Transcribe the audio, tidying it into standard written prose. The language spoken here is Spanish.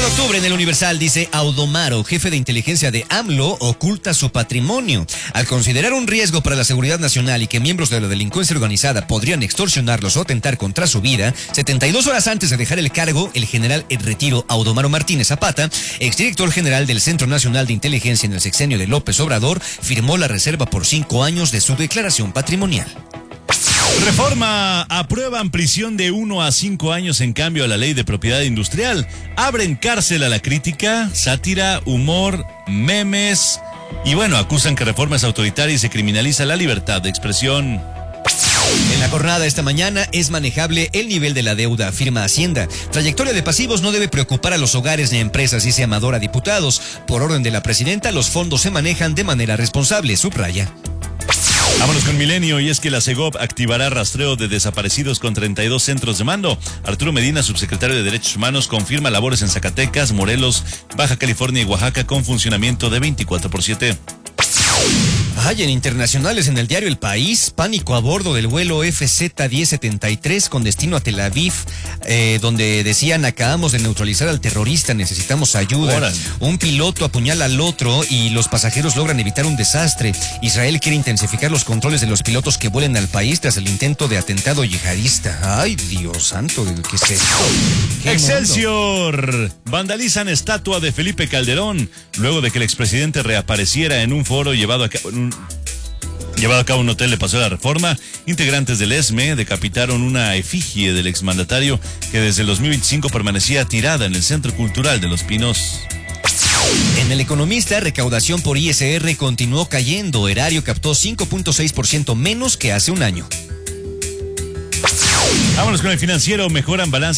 octubre en el Universal dice Audomaro, jefe de inteligencia de AMLO, oculta su patrimonio. Al considerar un riesgo para la seguridad nacional y que miembros de la delincuencia organizada podrían extorsionarlos o atentar contra su vida, 72 horas antes de dejar el cargo, el general en retiro Audomaro Martínez Zapata, exdirector general del Centro Nacional de Inteligencia en el sexenio de López Obrador, firmó la reserva por 5 años de su declaración patrimonial. Reforma. Aprueban prisión de 1 a 5 años en cambio a la ley de propiedad industrial. Abren cárcel a la crítica, sátira, humor, memes. Y bueno, acusan que reforma es autoritaria y se criminaliza la libertad de expresión. En la jornada esta mañana es manejable el nivel de la deuda, afirma Hacienda. Trayectoria de pasivos no debe preocupar a los hogares ni a empresas, dice Amador a diputados. Por orden de la presidenta, los fondos se manejan de manera responsable, subraya. Vámonos con Milenio, y es que la Segov activará rastreo de desaparecidos con 32 centros de mando. Arturo Medina, subsecretario de Derechos Humanos, confirma labores en Zacatecas, Morelos, Baja California y Oaxaca con funcionamiento de 24/7. En internacionales en el diario El País, pánico a bordo del vuelo FZ-1073 con destino a Tel Aviv, donde decían acabamos de neutralizar al terrorista, necesitamos ayuda. Órale. Un piloto apuñala al otro y los pasajeros logran evitar un desastre. Israel quiere intensificar los controles de los pilotos que vuelen al país tras el intento de atentado yihadista. Ay, Dios santo, ¿qué es esto? ¿Qué Excelsior. mundo? Vandalizan estatua de Felipe Calderón luego de que el expresidente reapareciera en un foro llevado a cabo en un hotel de Paseo de la Reforma. Integrantes del ESME decapitaron una efigie del exmandatario que desde el 2025 permanecía tirada en el Centro Cultural de Los Pinos. En El Economista, recaudación por ISR continuó cayendo. Erario captó 5.6% menos que hace un año. Vámonos con el Financiero. Mejoran balance